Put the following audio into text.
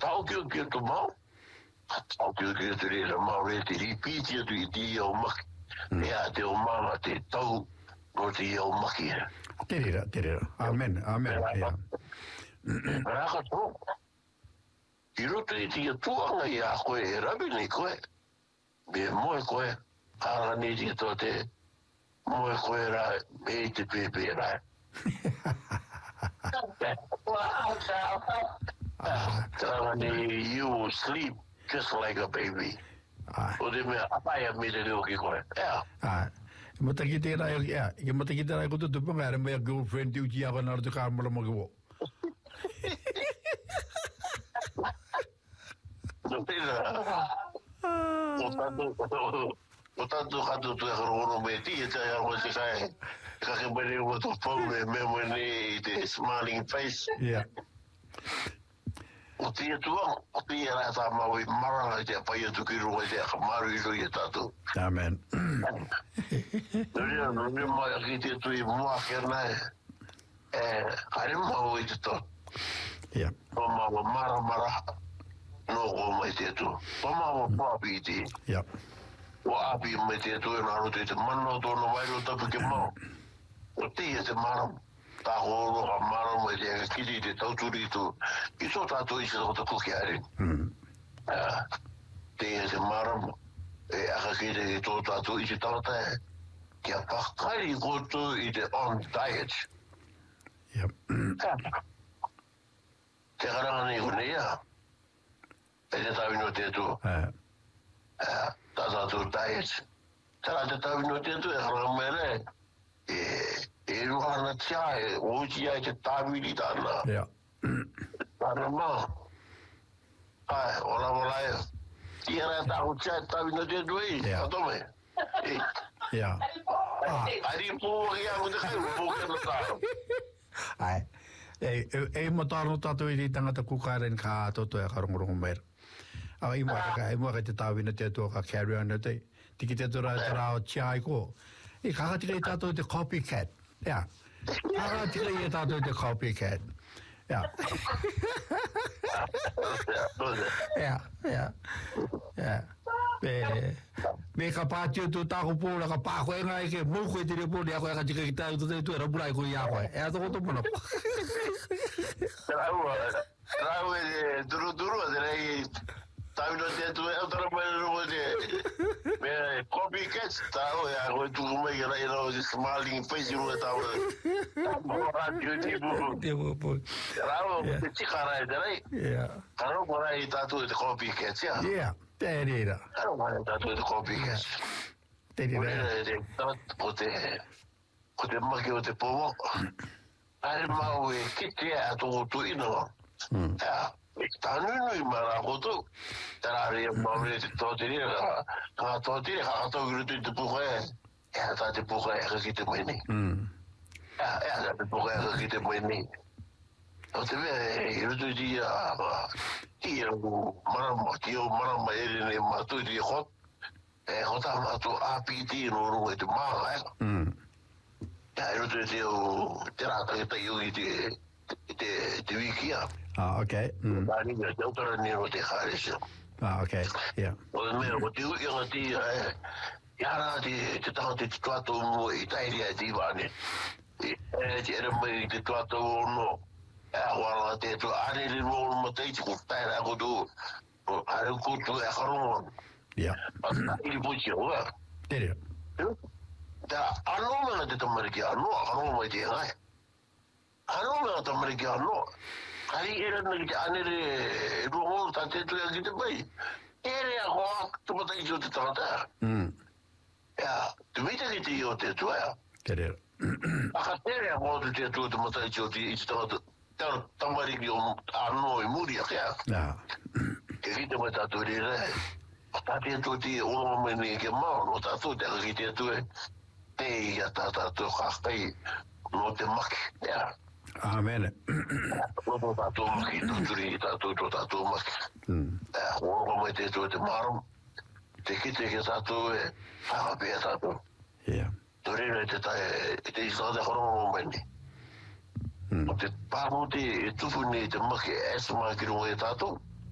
tau ki to mau. Tau ki to re mau re te ripiti tu I ti o maki. Ea te o mama te tau no te o maki. Terira. Amen. Yeah. Raka tō. I roto I tia tuanga I a koe e rabi ni koe. Me moe koe. Ara ni tia tō te moe koe rai. Me te pepe rai. Tara ni you will sleep just like a baby. O te mea apaya me te reo ki koe. Mata ki te rai, ke mata ki te rai ko te tupunga, ere mea girlfriend ti uti awa nara te kārmara mo ki wo. O tanto kato tu e karono me ti e tai arwa te kai ka ke mene o to pau e me mene te smiling face o ti e tua o ti e rata mau I maranga te pai e tuki runga te akamaru I roi e tatu Amen Nuri mai aki te tui mua kena haere mau I te tot o mau mara no ko mai te tu o mau papi ti o api mai te tu na ro te mano to no vai ro tapu ke mau o te e te maro ta horo ha maro mai te kiri te tauturi tu I so tatu I se to ko ki are te e te maro e aka kire to tatu I se tata ki a pakari ko tu I te on diet te karanga ni unea e te tawino te tu tata tu diet tara te tawino te tu e karanga mere e ruhana tia e oji ai te tawini tana tana ma ola e tiara tahu tia tawino te tu e atome ari po ia mo te kai po ke no ta e mataro tatu I tangata kukaren ka toto e karongorongo mer. Ai mo ka te tawina te to ka carry on te. Tiki te tora o chai ko. E ka te tatu te copycat. Ja. Ka te tatu te copycat. Ja. Me ka pātiu tu tāku pōra ka pāko e ngai ke mōko e tere pōri ako e ka tika ki tāu tu e raburai ko I ako e. E ato koto pōna. Rau e duru e rei tāwino te tu e otara mai rungo te me copycats tāu e ako e tuku mai ke rei rau smiling face rungo tāu Te mōpo. Rau te tikara e te rei karo kora I tātu e te copycats Te reira. Karo kora E tātu e te copycats Te reira. O te maki o te pomo are mau e kite a tō tu ino. Tānunu I mara koto. Tarare mau e te tōtiri ka tōtiri ka tō kirutu I te puka e. Ea tā te puka e ka ki te maini. Ea tā te puka e ka ki te maini. O te mea I rutu I ti a marama, ti o marama ere ne matu I ti hot. E hota matu APT no rungo I te maa e. I roto te o te rata ke tai ui te wikia. Okay. Tani me te utara ni o te haresha. Okay, O mea, o te ui anga ti, iara te taha te tuato mo I tairi ai ti wane. Te ere mai te tuato o no. Wala te tu anere no mo te ko taira ko tu. Are ko tu e karongo. Pasta I puchi o. Tere. Da ano mena te tamariki ano mai te ngai. Ano mena tamariki ano. Kari era na ki anere ruho ta te tu ki te bai. Ere a ho tu mata I te tata. Tu mita ki te o te tu ya. Tere. Aka tere a ho te tu te mata I te tata. Tamariki o ano I muri a kia. Ke ki te mata tu re. Ta te tu te o me ni ke mau no ta tu te ki te tu e. Te ia tata tu kakai no te maki. Amen. No tatu maki, tuturi tatu maki. Horo mai te tu te marum. Te kite ke tatu e whakapea tatu. Torina te isa te horo mani. O te pāmu te tufuni te maki esma ki runga e tatu.